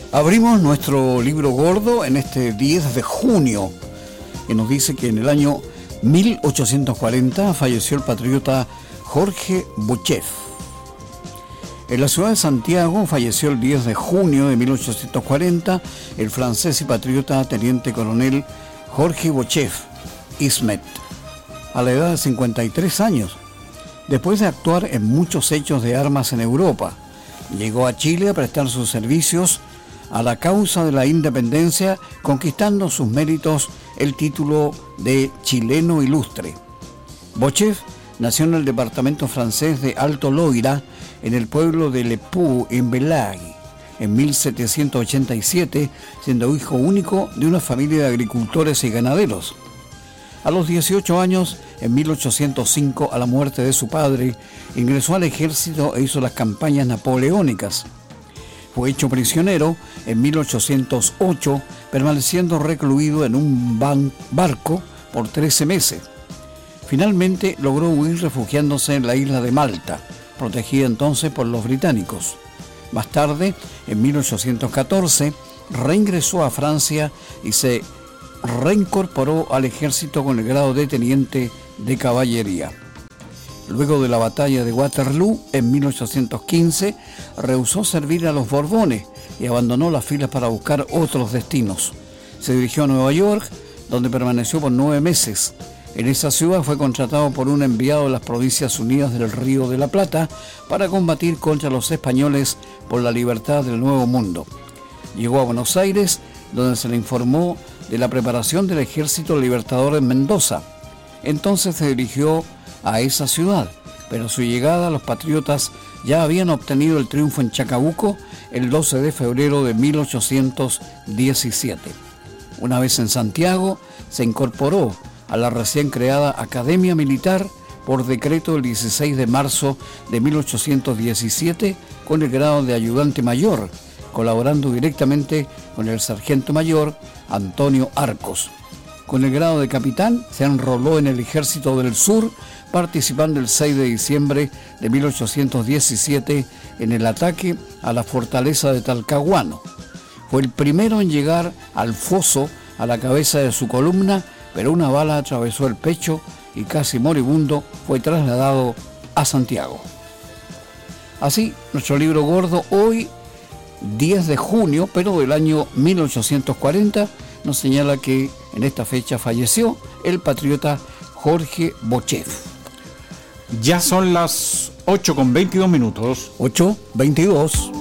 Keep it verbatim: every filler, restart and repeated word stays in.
Abrimos nuestro libro gordo en este diez de junio, que nos dice que en el año mil ochocientos cuarenta falleció el patriota Jorge Bochev. En la ciudad de Santiago falleció el diez de junio de mil ochocientos cuarenta el francés y patriota teniente coronel Jorge Bochev Ismet, a la edad de cincuenta y tres años. Después de actuar en muchos hechos de armas en Europa, llegó a Chile a prestar sus servicios a la causa de la independencia, conquistando sus méritos el título de chileno ilustre. Bochev nació en el departamento francés de Alto Loira, en el pueblo de Le Pou, en Belague, en mil setecientos ochenta y siete, siendo hijo único de una familia de agricultores y ganaderos. A los dieciocho años, en mil ochocientos cinco, a la muerte de su padre, ingresó al ejército e hizo las campañas napoleónicas. Fue hecho prisionero en mil ochocientos ocho, permaneciendo recluido en un ban- barco por trece meses. Finalmente logró huir refugiándose en la isla de Malta, protegida entonces por los británicos. Más tarde, en mil ochocientos catorce, reingresó a Francia y se reincorporó al ejército con el grado de teniente de caballería. Luego de la batalla de Waterloo, en mil ochocientos quince, rehusó servir a los Borbones y abandonó las filas para buscar otros destinos. Se dirigió a Nueva York, donde permaneció por nueve meses. En esa ciudad fue contratado por un enviado de las Provincias Unidas del Río de la Plata para combatir contra los españoles por la libertad del Nuevo Mundo. Llegó a Buenos Aires, donde se le informó de la preparación del Ejército Libertador en Mendoza. Entonces se dirigió a esa ciudad, pero a su llegada los patriotas ya habían obtenido el triunfo en Chacabuco el doce de febrero de mil ochocientos diecisiete. Una vez en Santiago, se incorporó a la recién creada Academia Militar por decreto del dieciséis de marzo de mil ochocientos diecisiete con el grado de ayudante mayor, colaborando directamente con el sargento mayor Antonio Arcos. Con el grado de capitán se enroló en el Ejército del Sur, participando el seis de diciembre de mil ochocientos diecisiete en el ataque a la fortaleza de Talcahuano. Fue el primero en llegar al foso a la cabeza de su columna, pero una bala atravesó el pecho y casi moribundo fue trasladado a Santiago. Así, nuestro libro gordo hoy, diez de junio, pero del año mil ochocientos cuarenta, nos señala que en esta fecha falleció el patriota Jorge Bochev. Ya son las ocho con veintidós minutos. ocho veintidós.